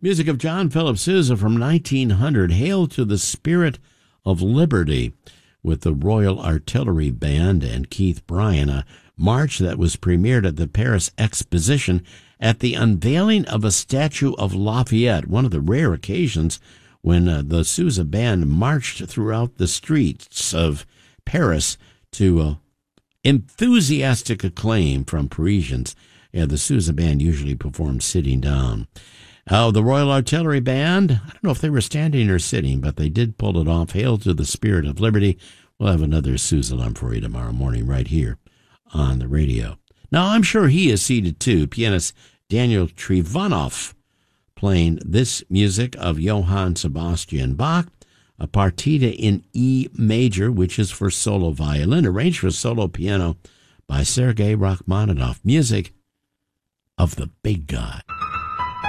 Music of John Philip Sousa from 1900, Hail to the Spirit of Liberty, with the Royal Artillery Band and Keith Bryan, a march that was premiered at the Paris Exposition at the unveiling of a statue of Lafayette, one of the rare occasions when the Sousa Band marched throughout the streets of Paris to enthusiastic acclaim from Parisians. The Sousa Band usually performed sitting down. The Royal Artillery Band, I don't know if they were standing or sitting, but they did pull it off. Hail to the Spirit of Liberty. We'll have another Sousa for you tomorrow morning right here on the radio. Now, I'm sure he is seated too. Pianist Daniel Trivanov playing this music of Johann Sebastian Bach, a partita in E major, which is for solo violin, arranged for solo piano by Sergei Rachmaninoff. Music of the big guy.